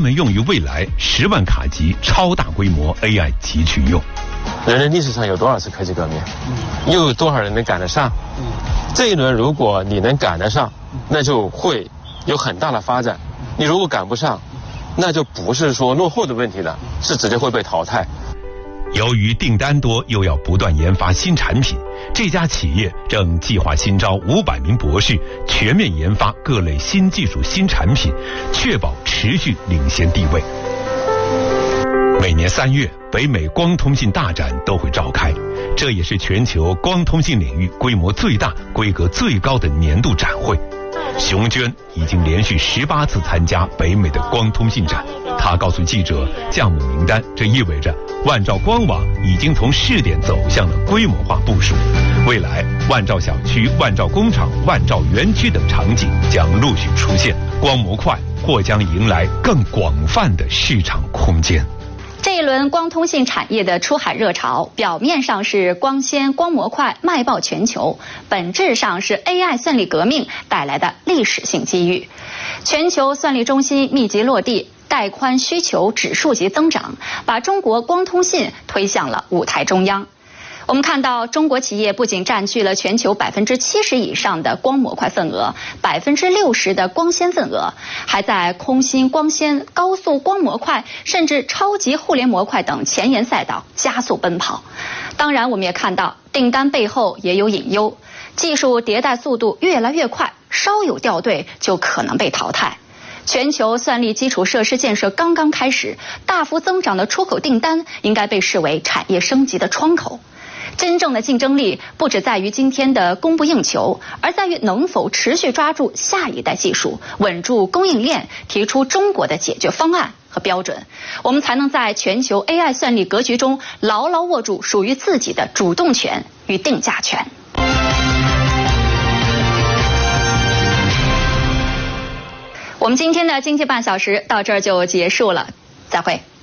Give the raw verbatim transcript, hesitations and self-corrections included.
门用于未来十万卡级超大规模 A I 集群用。 人类历史上有多少次科技革命，又有多少人能赶得上？这一轮如果你能赶得上，那就会有很大的发展；你如果赶不上，那就不是说落后的问题了，是直接会被淘汰。 由于订单多，又要不断研发新产品，这家企业正计划新招五百名博士，全面研发各类新技术、新产品，确保持续领先地位。每年三月，北美光通信大展都会召开，这也是全球光通信领域规模最大、规格最高的年度展会。熊娟已经连续十八次参加北美的光通信展。她告诉记者，项目名单这意味着万兆光网已经从试点走向了规模化部署。未来，万兆小区、万兆工厂、万兆园区等场景将陆续出现，光模块或将迎来更广泛的市场空间。 这一轮光通信产业的出海热潮，表面上是光纤、光模块卖爆全球，本质上是 A I 算力革命带来的历史性机遇。全球算力中心密集落地，带宽需求指数级增长，把中国光通信推向了舞台中央。我们看到，中国企业不仅占据了全球百分之七十以上的光模块份额，百分之六十的光纤份额，还在空心、光纤、高速光模块，甚至超级互联模块等前沿赛道加速奔跑。当然，我们也看到订单背后也有隐忧，技术迭代速度越来越快，稍有掉队就可能被淘汰。全球算力基础设施建设刚刚开始，大幅增长的出口订单应该被视为产业升级的窗口。真正的竞争力不只在于今天的供不应求，而在于能否持续抓住下一代技术，稳住供应链，提出中国的解决方案和标准，我们才能在全球 A I 算力格局中牢牢握住属于自己的主动权与定价权。我们今天的经济半小时到这儿就结束了，再会。